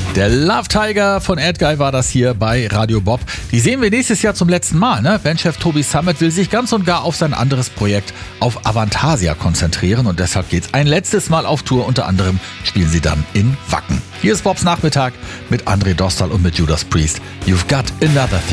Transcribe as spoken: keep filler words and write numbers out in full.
Der Love Tiger von Edguy war das hier bei Radio Bob. Die sehen wir nächstes Jahr zum letzten Mal. Ne? Bandchef Tobi Sammet will sich ganz und gar auf sein anderes Projekt auf Avantasia konzentrieren und deshalb geht's ein letztes Mal auf Tour. Unter anderem spielen sie dann in Wacken. Hier ist Bobs Nachmittag mit André Dostal und mit Judas Priest. You've got another thing.